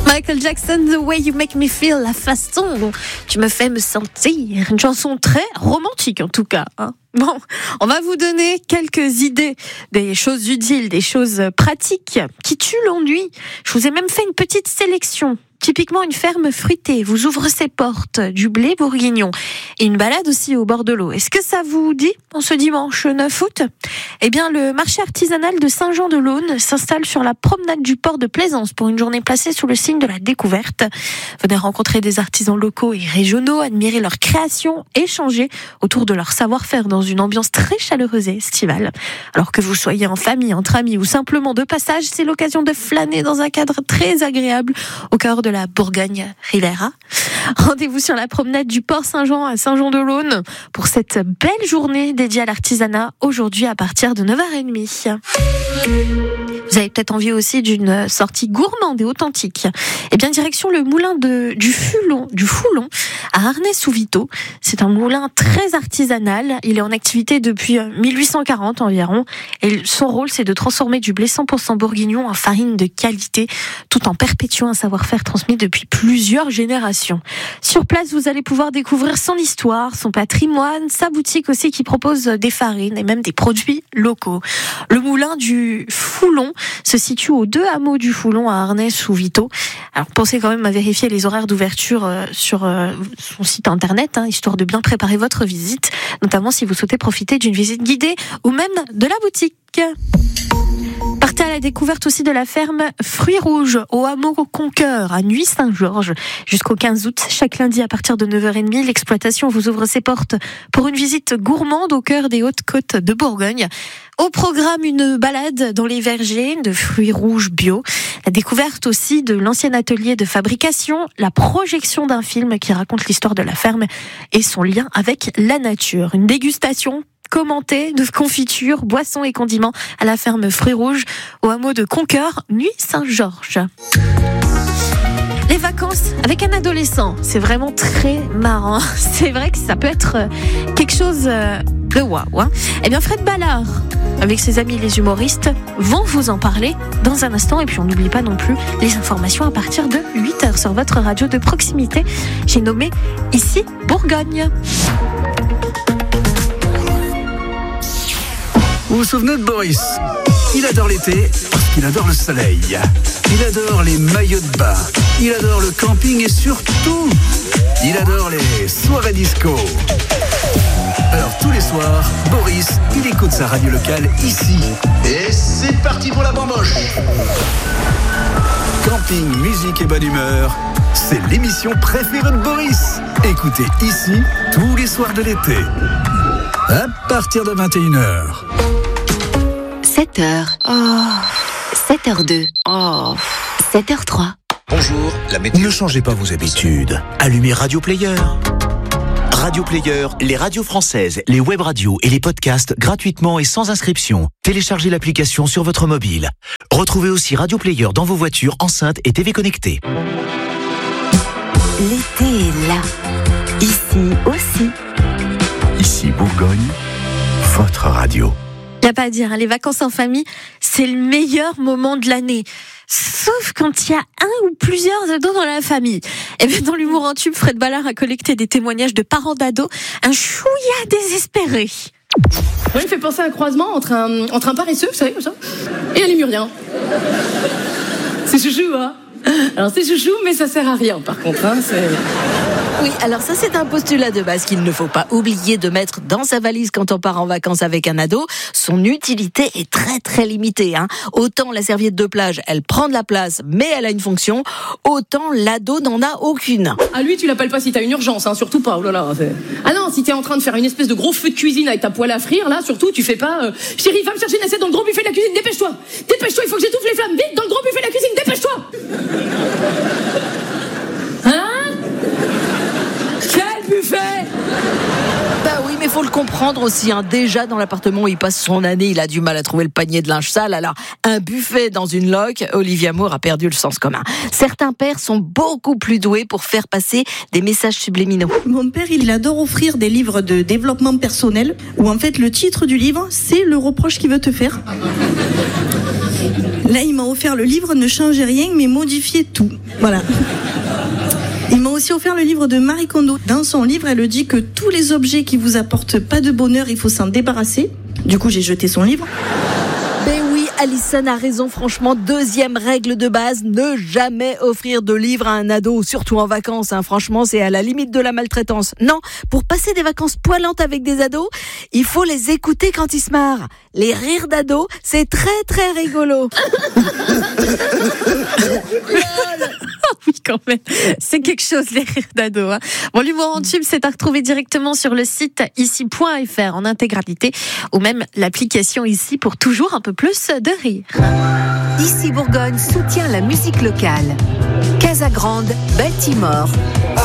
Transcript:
Michael Jackson, The Way You Make Me Feel, la façon dont tu me fais me sentir. Une chanson très romantique en tout cas. Bon, on va vous donner quelques idées, des choses utiles, des choses pratiques qui tuent l'ennui. Je vous ai même fait une petite sélection. Typiquement, une ferme fruitée vous ouvre ses portes, du blé bourguignon et une balade aussi au bord de l'eau. Est-ce que ça vous dit en ce dimanche 9 août ? Eh bien, le marché artisanal de Saint-Jean-de-Laune s'installe sur la promenade du port de Plaisance pour une journée placée sous le signe de la découverte. Venez rencontrer des artisans locaux et régionaux, admirer leurs créations, échanger autour de leur savoir-faire dans une ambiance très chaleureuse et estivale. Alors que vous soyez en famille, entre amis ou simplement de passage, c'est l'occasion de flâner dans un cadre très agréable au cœur de la Bourgogne Riviera. Rendez-vous sur la promenade du port Saint-Jean à Saint-Jean-de-Laune pour cette belle journée dédiée à l'artisanat aujourd'hui à partir de 9h30. Vous avez peut-être envie aussi d'une sortie gourmande et authentique. Eh bien, direction le moulin du Foulon à Arnay-sous-Vito. C'est un moulin très artisanal. Il est en activité depuis 1840 environ. Et son rôle, c'est de transformer du blé 100% bourguignon en farine de qualité, tout en perpétuant un savoir-faire transmis depuis plusieurs générations. Sur place, vous allez pouvoir découvrir son histoire, son patrimoine, sa boutique aussi qui propose des farines et même des produits locaux. Le moulin du Foulon se situe aux 2 hameaux du Foulon à Arnay-sous-Vito. Alors pensez quand même à vérifier les horaires d'ouverture sur son site internet, histoire de bien préparer votre visite, notamment si vous souhaitez profiter d'une visite guidée ou même de la boutique. Partez à la découverte aussi de la ferme Fruits Rouges au hameau Conqueur à Nuit-Saint-Georges jusqu'au 15 août. Chaque lundi à partir de 9h30, l'exploitation vous ouvre ses portes pour une visite gourmande au cœur des Hautes-Côtes de Bourgogne. Au programme, une balade dans les vergers de fruits rouges bio, la découverte aussi de l'ancien atelier de fabrication, la projection d'un film qui raconte l'histoire de la ferme et son lien avec la nature. Une dégustation commentée de confitures, boissons et condiments à la ferme Fruits Rouges au hameau de Conqueur, Nuit-Saint-Georges. Les vacances avec un adolescent, c'est vraiment très marrant. C'est vrai que ça peut être quelque chose de waouh. Eh bien, Fred Ballard, avec ses amis les humoristes, vont vous en parler dans un instant. Et puis, on n'oublie pas non plus les informations à partir de 8h sur votre radio de proximité. J'ai nommé ici Bourgogne. Vous vous souvenez de Boris ? Il adore l'été parce qu'il adore le soleil. Il adore les maillots de bain. Il adore le camping et surtout, il adore les soirées disco. Alors tous les soirs, Boris, il écoute sa radio locale ici. Et c'est parti pour la bamboche. Camping, musique et bonne humeur, c'est l'émission préférée de Boris. Écoutez ici tous les soirs de l'été. À partir de 21h. 7h. 7h02. 7h03. Bonjour, la météo. Ne changez pas vos habitudes. Allumez Radio Player. Radio Player, les radios françaises, les web radios et les podcasts gratuitement et sans inscription. Téléchargez l'application sur votre mobile. Retrouvez aussi Radio Player dans vos voitures, enceintes et TV connectées. L'été est là. Ici aussi. Ici Bourgogne, votre radio. Il n'y a pas à dire, les vacances en famille, c'est le meilleur moment de l'année. Sauf quand il y a un ou plusieurs ados dans la famille. Et bien dans l'humour en tube, Fred Ballard a collecté des témoignages de parents d'ados, un chouïa désespéré. Moi, il me fait penser à un croisement entre un paresseux, vous savez, comme ça, et un lémurien. C'est chouchou, hein. Alors c'est chouchou, mais ça sert à rien, par contre, c'est... Oui, alors ça c'est un postulat de base qu'il ne faut pas oublier de mettre dans sa valise quand on part en vacances avec un ado. Son utilité est très très limitée. Autant la serviette de plage, elle prend de la place, mais elle a une fonction, autant l'ado n'en a aucune. Ah lui, tu l'appelles pas si t'as une urgence, surtout pas, oh là là. Ah non, si t'es en train de faire une espèce de gros feu de cuisine avec ta poêle à frire, là, surtout, tu fais pas chérie, va me chercher une assiette dans le gros buffet de la cuisine, dépêche-toi, il faut que j'étouffe les flammes, vite, dans le gros buffet de la cuisine, dépêche-toi. Quel buffet? Bah oui, mais faut le comprendre aussi. Déjà dans l'appartement où il passe son année, il a du mal à trouver le panier de linge sale. Alors un buffet dans une loque, Olivia Moore a perdu le sens commun. Certains pères sont beaucoup plus doués pour faire passer des messages subliminaux. Mon père, il adore offrir des livres de développement personnel où en fait le titre du livre, c'est le reproche qu'il veut te faire. Là, il m'a offert le livre Ne changez rien, mais modifiez tout. Voilà. Il m'a aussi offert le livre de Marie Kondo. Dans son livre, elle dit que tous les objets qui vous apportent pas de bonheur, il faut s'en débarrasser. Du coup, j'ai jeté son livre. Ben oui, Alison a raison, franchement, 2e règle de base, ne jamais offrir de livres à un ado, surtout en vacances, hein. Franchement, c'est à la limite de la maltraitance. Non, pour passer des vacances poilantes avec des ados, il faut les écouter quand ils se marrent. Les rires d'ados, c'est très très rigolo. Oui, quand même. C'est quelque chose, les rires d'ado. Hein. Bon, l'humour en tube, c'est à retrouver directement sur le site ici.fr en intégralité ou même l'application Ici pour toujours un peu plus de rire. Ici Bourgogne soutient la musique locale. Casagrande, Baltimore.